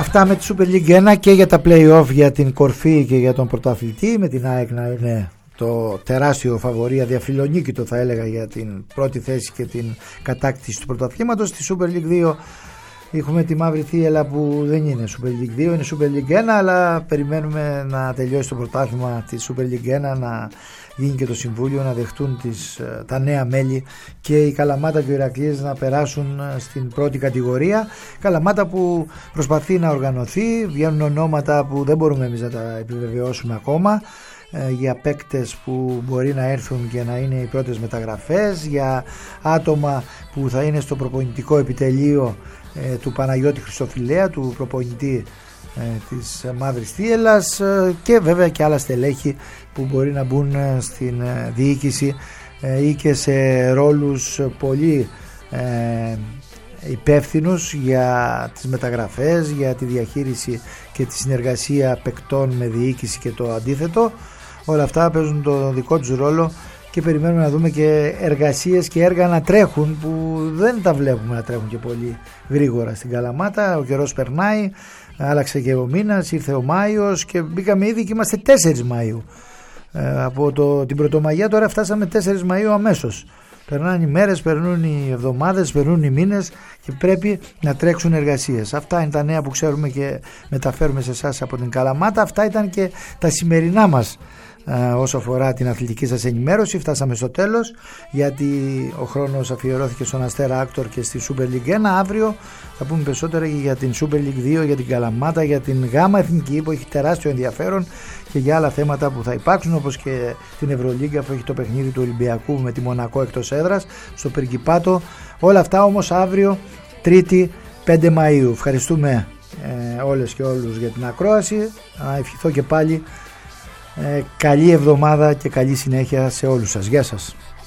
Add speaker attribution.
Speaker 1: αυτά με τη Super League 1 και για τα play-off, για την κορφή και για τον πρωταθλητή, με την ΑΕΚ να είναι το τεράστιο φαβορί, αδιαφιλονίκητο θα έλεγα, για την πρώτη θέση και την κατάκτηση του πρωταθλήματος. Στη Super League 2 έχουμε τη μαύρη θύελλα που δεν είναι Super League 2, είναι Super League 1, αλλά περιμένουμε να τελειώσει το πρωτάθλημα της Super League 1, να γίνει και το Συμβούλιο, να δεχτούν τα νέα μέλη και η Καλαμάτα και ο Ηρακλής να περάσουν στην πρώτη κατηγορία. Καλαμάτα που προσπαθεί να οργανωθεί, βγαίνουν ονόματα που δεν μπορούμε εμείς να τα επιβεβαιώσουμε ακόμα, για παίκτες που μπορεί να έρθουν και να είναι οι πρώτες μεταγραφές, για άτομα που θα είναι στο προπονητικό επιτελείο του Παναγιώτη Χριστοφιλέα, του προπονητή της Μαύρης Θύελλας, και βέβαια και άλλα στελέχη που μπορεί να μπουν στην διοίκηση ή και σε ρόλους πολύ υπεύθυνους για τις μεταγραφές, για τη διαχείριση και τη συνεργασία παικτών με διοίκηση και το αντίθετο. Όλα αυτά παίζουν το δικό τους ρόλο και περιμένουμε να δούμε και εργασίες και έργα να τρέχουν, που δεν τα βλέπουμε να τρέχουν και πολύ γρήγορα στην Καλαμάτα. Ο καιρός περνάει, άλλαξε και ο μήνας, ήρθε ο Μάιος και μπήκαμε ήδη και είμαστε 4 Μαΐου. Από την Πρωτομαγιά τώρα φτάσαμε 4 Μαΐου αμέσως. Περνάνε οι μέρες, περνούν οι εβδομάδες, περνούν οι μήνες και πρέπει να τρέξουν εργασίες. Αυτά είναι τα νέα που ξέρουμε και μεταφέρουμε σε εσάς από την Καλαμάτα. Αυτά ήταν και τα σημερινά μας όσο αφορά την αθλητική σας ενημέρωση. Φτάσαμε στο τέλος, γιατί ο χρόνος αφιερώθηκε στον Αστέρα Άκτορ και στη Super League 1. Αύριο θα πούμε περισσότερα για την Super League 2, για την Καλαμάτα, για την Γάμα Εθνική που έχει τεράστιο ενδιαφέρον και για άλλα θέματα που θα υπάρξουν, όπως και την Ευρωλίγκα που έχει το παιχνίδι του Ολυμπιακού με τη Μονακό εκτός έδρας στο Πριγκιπάτο. Όλα αυτά όμως αύριο, Τρίτη 5 Μαΐου. Ευχαριστούμε όλες και όλους για την ακρόαση. Να ευχηθώ και πάλι καλή εβδομάδα και καλή συνέχεια σε όλους σας. Γεια σας.